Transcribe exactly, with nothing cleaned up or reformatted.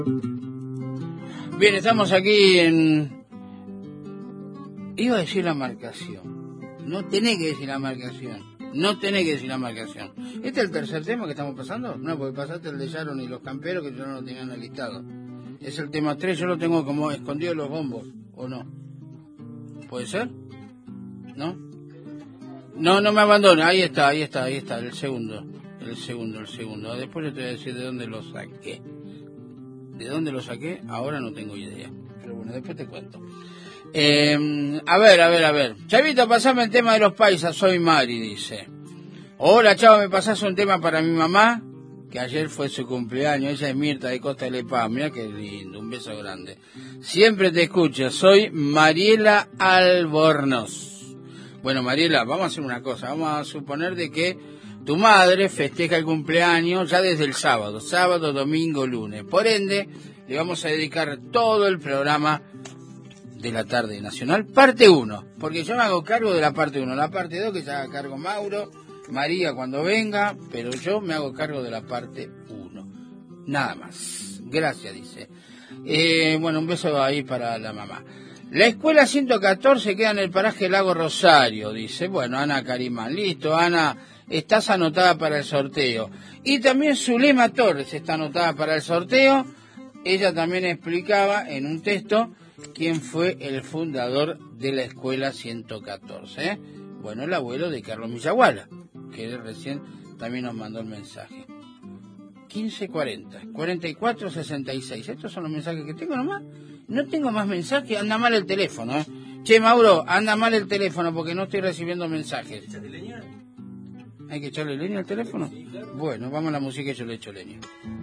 Bien, estamos aquí en... Iba a decir la marcación. No tenés que decir la marcación. No tenés que decir la marcación. ¿Este es el tercer tema que estamos pasando? No, porque pasaste el de Sharon y los camperos que yo no lo tenía analizado. Es el tema tres, yo lo tengo como escondido en los bombos, ¿o no? ¿Puede ser? ¿No? No, no me abandona. Ahí está, ahí está, ahí está, el segundo. El segundo, el segundo. Después yo te voy a decir de dónde lo saqué. ¿De dónde lo saqué? Ahora no tengo idea. Pero bueno, después te cuento. Eh, a ver, a ver, a ver. Chavito, pasame el tema de los paisas. Soy Mari, dice. Hola, chavo, ¿me pasás un tema para mi mamá? Que ayer fue su cumpleaños. Ella es Mirta de Costa de Lepá. Mira qué lindo. Un beso grande. Siempre te escucho. Soy Mariela Albornoz. Bueno, Mariela, vamos a hacer una cosa. Vamos a suponer de que tu madre festeja el cumpleaños ya desde el sábado, sábado, domingo, lunes. Por ende, le vamos a dedicar todo el programa de la tarde nacional, parte uno, porque yo me hago cargo de la parte uno. La parte dos que se haga cargo Mauro, María cuando venga, pero yo me hago cargo de la parte uno. Nada más. Gracias, dice. Eh, bueno, un beso ahí para la mamá. La escuela ciento catorce queda en el paraje Lago Rosario, dice. Bueno, Ana Carimán. Listo, Ana, estás anotada para el sorteo. Y también Zulema Torres está anotada para el sorteo. Ella también explicaba en un texto quién fue el fundador de la escuela ciento catorce. ¿eh? Bueno, el abuelo de Carlos Millaguala, que recién también nos mandó el mensaje. quince cuarenta, cuarenta y cuatro sesenta y seis. Estos son los mensajes que tengo nomás. No tengo más mensajes, anda mal el teléfono. ¿eh? Che, Mauro, anda mal el teléfono porque no estoy recibiendo mensajes. ¿Hay que echarle leña al teléfono? Bueno, vamos a la música y yo le echo leña.